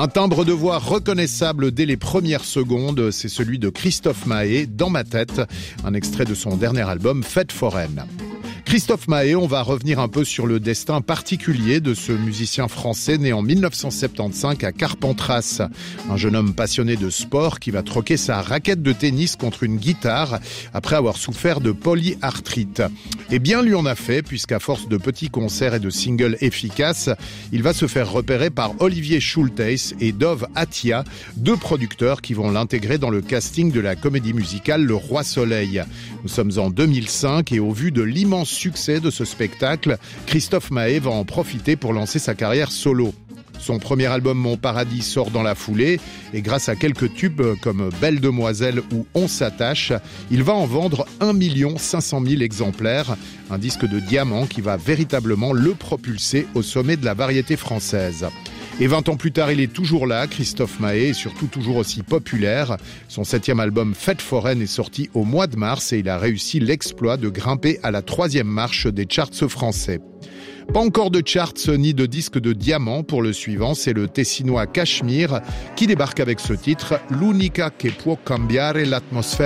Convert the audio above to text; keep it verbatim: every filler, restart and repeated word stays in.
Un timbre de voix reconnaissable dès les premières secondes, c'est celui de Christophe Maé, Dans ma tête, un extrait de son dernier album Fête foraine. Christophe Maé, on va revenir un peu sur le destin particulier de ce musicien français né en dix-neuf cent soixante-quinze à Carpentras. Un jeune homme passionné de sport qui va troquer sa raquette de tennis contre une guitare après avoir souffert de polyarthrite. Et bien lui en a fait, puisqu'à force de petits concerts et de singles efficaces, il va se faire repérer par Olivier Schultheis et Dov Atia, deux producteurs qui vont l'intégrer dans le casting de la comédie musicale Le Roi Soleil. Nous sommes en deux mille cinq et au vu de l'immense succès de ce spectacle, Christophe Maé va en profiter pour lancer sa carrière solo. Son premier album Mon Paradis sort dans la foulée et grâce à quelques tubes comme Belle Demoiselle ou On s'attache, il va en vendre un million cinq cent mille exemplaires, un disque de diamant qui va véritablement le propulser au sommet de la variété française. Et vingt ans plus tard, il est toujours là, Christophe Maé, et surtout toujours aussi populaire. Son septième album Fête foraine est sorti au mois de mars et il a réussi l'exploit de grimper à la troisième marche des charts français. Pas encore de charts ni de disques de diamant pour le suivant, c'est le Tessinois Cachemire qui débarque avec ce titre « L'unica che può cambiare l'atmosfera ».